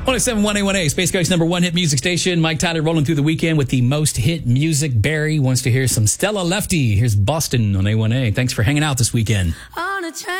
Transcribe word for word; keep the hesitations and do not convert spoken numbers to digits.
one oh seven point one A one A, Space Coast's number one hit music station. Mike Tyler rolling through the weekend with the most hit music. Barry wants to hear some Stella Lefty. Here's Boston on A one A. Thanks for hanging out this weekend. On a train.